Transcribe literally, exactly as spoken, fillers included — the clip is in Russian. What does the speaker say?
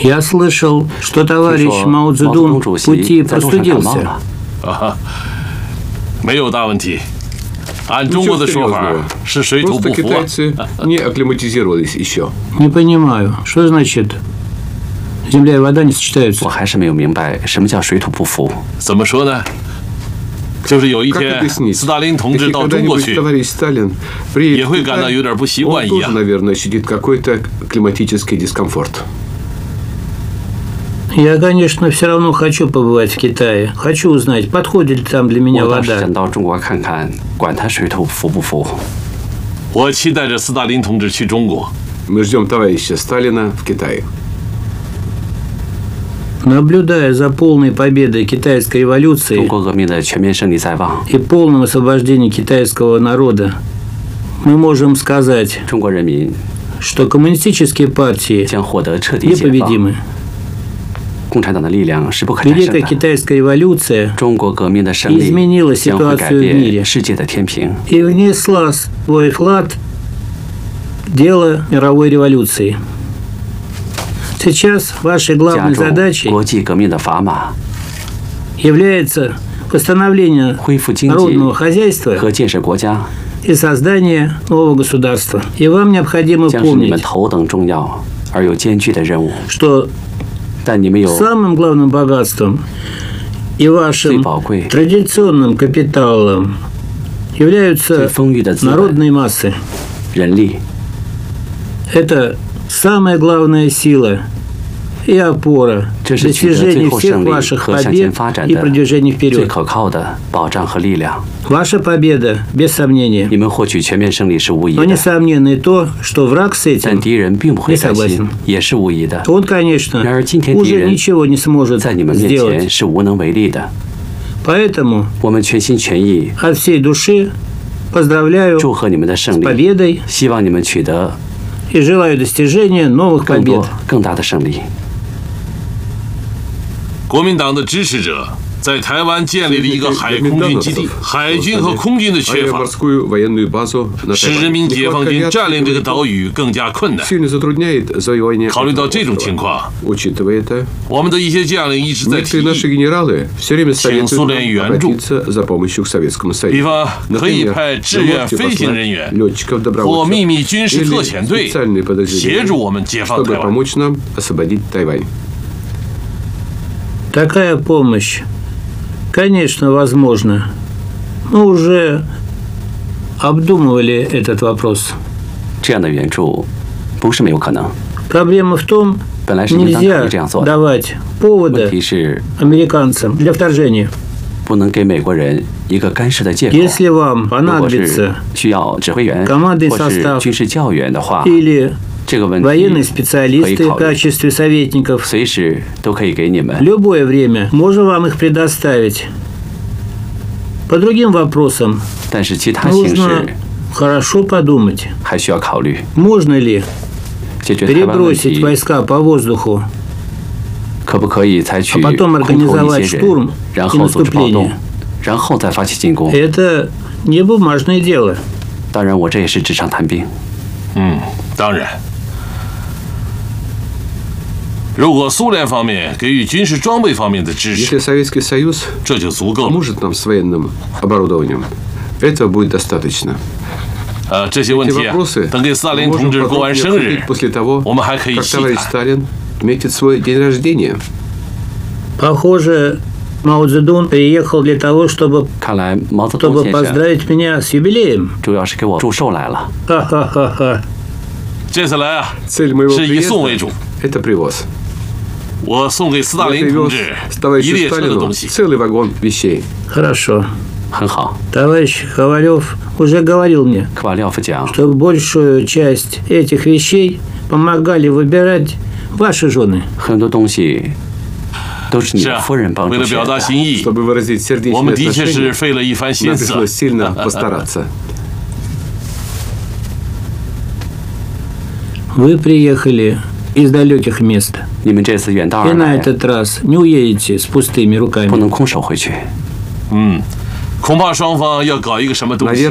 Я слышал, что товарищ Мао Цзэдун в пути простудился. А, 没有大问题。按中国的说法是水土不服。 Китайцы не акклиматизировались еще. Не понимаю, что значит земля и вода не сочетаются? 我还是没有明白什么叫水土不服。 怎么说呢？就是有一天斯大林同志到中国去，也会感到有点不习惯一样。 наверное, ощутит какой-то климатический дискомфорт. Я, конечно, все равно хочу побывать в Китае. Хочу узнать, подходит ли там для меня 我倒是 вода. 想到中国看看，管它水土服不服。 我期待着斯大林同志去中国。 Мы ждем товарища Сталина в Китае. Наблюдая за полной победой китайской революции 中国革命的全面胜利在望， и полным освобождением китайского народа, мы можем сказать, 中国人民 что коммунистические партии 将获得彻底解放。 непобедимы. 共产党的力量是不可战胜 Великая 的。 китайская революция 中国革命的胜利 изменила 将会改 ситуацию в мире 变世界的天平。 и внесла свой вклад в дело мировой революции. Сейчас вашей 加 главной 重 задачей 国际革命的砝码， является восстановление 恢复经济 народного хозяйства 和建设国家， и создание нового государства. И вам необходимо 将是你们 помнить, 头等重要而又艰巨的任务。 что 但你们有 самым главным богатством и вашим 最宝贵、 традиционным капиталом 最 являются 丰裕的资本 народные массы. 人力， Это самая главная сила и опора 这是取得最 достижения 后 всех 胜利 ваших 和向前 побед 发展 и 的 продвижения 最 вперед. 可靠的保障和力量。 Ваша победа, без сомнения. 你们获取全面胜利是无疑 Но 的， несомненно и то, что враг с 但 этим 敌人并不会 не 担心 согласен. ， 也是无疑的。 Он, конечно, 然而今天敌 уже 人 ничего не сможет 在你们面前 сделать. 是无能为力的。 Поэтому 我们全心全意 от всей души поздравляю 祝贺你们的胜 с 利， победой 希望你们取得 и желаю достижения новых 更 побед. 多、更大的胜利。 国民党的支持者在台湾建立了一个海空军基地，海军和空军的缺乏， Аэроморскую военную базу на 使人民解放军占领这个岛屿更加困难。 сильно затрудняет завоевание. 考虑到这种情况， Учитывая это, 我们的一些将领一直在提 некоторые наши 议， генералы все время Советуют советуют нам нам обратиться за помощью к Советскому 比 Союзу. 方可以 Например, 派志 вы 愿 можете 飞行 послать 人员 летчиков 或 добровольцев 秘密军事 или 特遣队 специальные 协 подразделения, 助我们解放 чтобы 台湾。 помочь нам освободить Тайвань. Такая помощь, конечно, возможна. Мы уже обдумывали этот вопрос. 这样的援助不是没有可能， Проблема в том, 本来是应当考 нельзя 虑这样做的。 давать 问 повода 题是 американцам для вторжения. 不能给美国人一个干涉的借口。 Если вам 如果 понадобится 是需要指挥员 командный 或是 состав 军事教员的话， или 这个问题 военные 可以 специалисты в 考虑， качестве советников, 随时都可以给你们。 в любое время можем вам их предоставить. По другим вопросам 但是其他形 нужно 势 хорошо подумать, 还需要考虑。 можно ли 解决台湾问 перебросить 题， войска по воздуху, 可不可以采取 а 空 потом 投一 организовать 些人 штурм， 然 и 后组织暴动 наступление， 然后再发起进攻？ Это не бумажное дело. 当然，我这也是纸上谈兵。 嗯，当然。如果苏联方面给予军事装备方面的支 Если 持， Советский Союз 这就足够了。 поможет нам с военным оборудованием, этого будет достаточно. 呃，这些问 Эти 题啊 вопросы ， 等给斯大 мы 林同 можем 志过完 подробнее 生日 обсудить，после того, 我们还可以 как 细 товарищ 谈。 Сталин отметит свой день рождения. Похоже, Мао Цзэдун приехал для того, чтобы, 看来毛泽东 чтобы 先生 поздравить меня с юбилеем. 主要是给我祝寿来了。 Ха-ха-ха-ха. 这次来啊， Цель моего 是以送为 приезда 主。 – это привоз. 我送给斯大 Я 林同 привез 志 с 一 товарищем 列车的 Сталину 东西。 целый вагон вещей. Хорошо. 很好， Товарищ Ковалев уже говорил мне, 科瓦廖夫讲， что большую часть этих вещей помогали выбирать ваши жены. 很多东西都是你是的啊夫人帮， 为了表助选的。 达心意， Чтобы выразить 我们 сердечные 的确是 отношения, 费了一番 нам 心思啊。 пришлось сильно постараться. Вы приехали из далеких мест. 你们这次远道 И 而 на 来， этот раз не уедете с пустыми 不 руками. 能空手回去。 嗯，恐怕双方要搞一个什么东西。